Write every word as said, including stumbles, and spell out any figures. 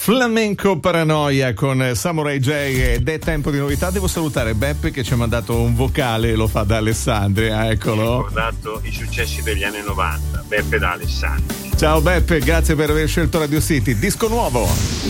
Flamenco Paranoia con Samurai J ed è tempo di novità. Devo salutare Beppe che ci ha mandato un vocale, lo fa da Alessandria, eccolo. Ho ricordato i successi degli anni novanta, Beppe da Alessandria. Ciao Beppe, grazie per aver scelto Radio City. Disco nuovo.